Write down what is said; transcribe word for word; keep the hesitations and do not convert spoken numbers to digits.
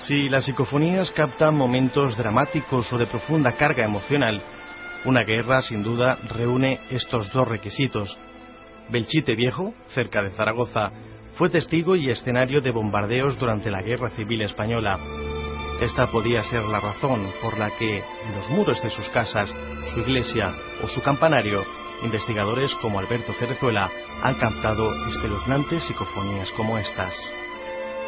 Si las psicofonías captan momentos dramáticos o de profunda carga emocional, una guerra sin duda reúne estos dos requisitos. Belchite Viejo, cerca de Zaragoza, fue testigo y escenario de bombardeos durante la Guerra Civil Española. Esta podía ser la razón por la que en los muros de sus casas, su iglesia o su campanario, investigadores como Alberto Cerezuela han captado espeluznantes psicofonías como estas.